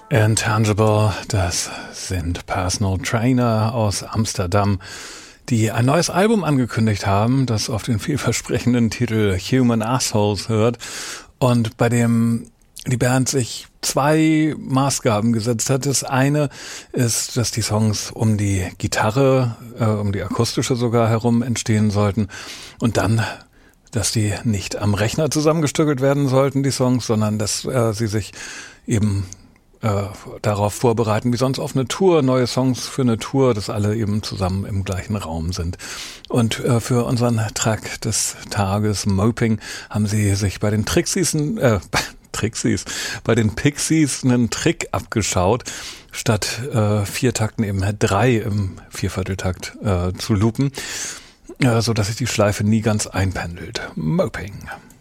Intangible, das sind Personal Trainer aus Amsterdam, die ein neues Album angekündigt haben, das auf den vielversprechenden Titel Human Assholes hört und bei dem die Band sich zwei Maßgaben gesetzt hat. Das eine ist, dass die Songs um die Gitarre, um die akustische sogar herum entstehen sollten und dann, dass die nicht am Rechner zusammengestückelt werden sollten, die Songs, sondern dass sie sich eben darauf vorbereiten, wie sonst auf eine Tour, neue Songs für eine Tour, dass alle eben zusammen im gleichen Raum sind. Und für unseren Track des Tages, Moping, haben sie sich bei den bei den Pixies einen Trick abgeschaut, statt 4 Takten eben 3 im Viervierteltakt zu loopen, so dass sich die Schleife nie ganz einpendelt. Moping.